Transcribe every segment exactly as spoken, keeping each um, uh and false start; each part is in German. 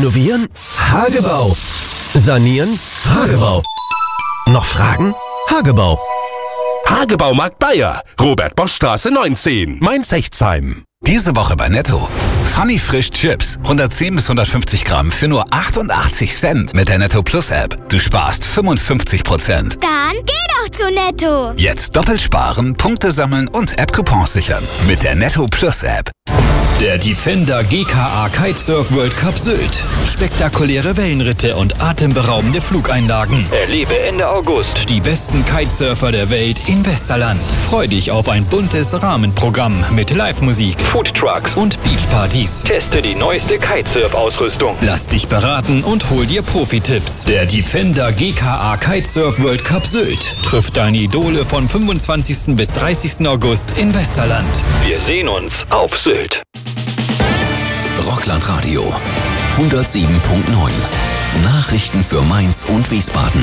Renovieren? Hagebau. Sanieren? Hagebau. Noch Fragen? Hagebau. Hagebaumarkt Bayer, Robert-Bosch-Straße neunzehn, Mainz-Hechtsheim. Diese Woche bei Netto. Funny Frisch Chips, hundertzehn bis hundertfünfzig Gramm für nur achtundachtzig Cent mit der Netto Plus App. Du sparst fünfundfünfzig Prozent. Dann geh doch zu Netto. Jetzt doppelt sparen, Punkte sammeln und App-Coupons sichern mit der Netto Plus App. Der Defender G K A Kitesurf World Cup Sylt. Spektakuläre Wellenritte und atemberaubende Flugeinlagen. Erlebe Ende August die besten Kitesurfer der Welt in Westerland. Freu dich auf ein buntes Rahmenprogramm mit Live-Musik, Foodtrucks und Beachpartys. Teste die neueste Kitesurf-Ausrüstung. Lass dich beraten und hol dir Profi-Tipps. Der Defender G K A Kitesurf World Cup Sylt trifft deine Idole von fünfundzwanzigsten bis dreißigsten August in Westerland. Wir sehen uns auf Sylt. Rockland Radio hundertsieben Komma neun. Nachrichten für Mainz und Wiesbaden.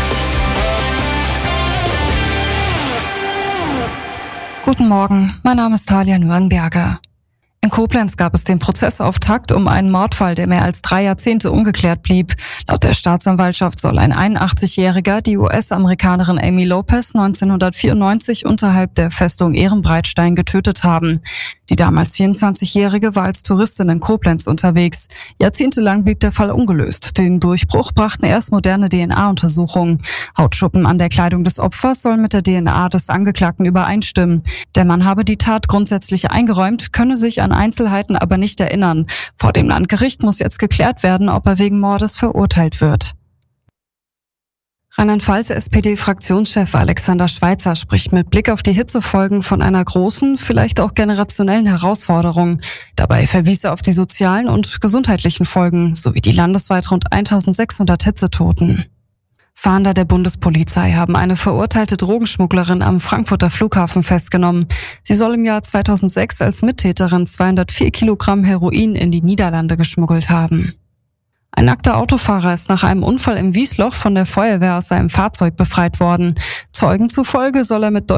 Guten Morgen, mein Name ist Talia Nürnberger. In Koblenz gab es den Prozessauftakt um einen Mordfall, der mehr als drei Jahrzehnte ungeklärt blieb. Laut der Staatsanwaltschaft soll ein einundachtzigjähriger die U S-Amerikanerin Amy Lopez neunzehnhundertvierundneunzig unterhalb der Festung Ehrenbreitstein getötet haben. Die damals vierundzwanzigjährige war als Touristin in Koblenz unterwegs. Jahrzehntelang blieb der Fall ungelöst. Den Durchbruch brachten erst moderne D N A-Untersuchungen. Hautschuppen an der Kleidung des Opfers sollen mit der D N A des Angeklagten übereinstimmen. Der Mann habe die Tat grundsätzlich eingeräumt, könne sich an Einzelheiten aber nicht erinnern. Vor dem Landgericht muss jetzt geklärt werden, ob er wegen Mordes verurteilt wird. Rheinland-Pfalz S P D-Fraktionschef Alexander Schweitzer spricht mit Blick auf die Hitzefolgen von einer großen, vielleicht auch generationellen Herausforderung. Dabei verwies er auf die sozialen und gesundheitlichen Folgen sowie die landesweit rund eintausendsechshundert Hitzetoten. Fahnder der Bundespolizei haben eine verurteilte Drogenschmugglerin am Frankfurter Flughafen festgenommen. Sie soll im Jahr zweitausendsechs als Mittäterin zweihundertvier Kilogramm Heroin in die Niederlande geschmuggelt haben. Ein nackter Autofahrer ist nach einem Unfall im Wiesloch von der Feuerwehr aus seinem Fahrzeug befreit worden. Zeugen zufolge soll er mit